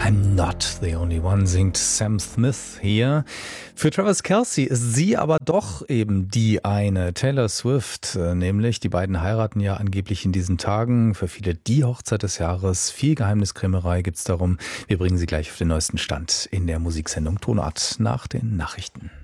I'm not the only one, singt Sam Smith hier. Für Travis Kelce ist sie aber doch eben die eine, Taylor Swift, nämlich. Die beiden heiraten ja angeblich in diesen Tagen. Für viele die Hochzeit des Jahres. Viel Geheimniskrämerei gibt's darum. Wir bringen Sie gleich auf den neuesten Stand in der Musiksendung Tonart nach den Nachrichten.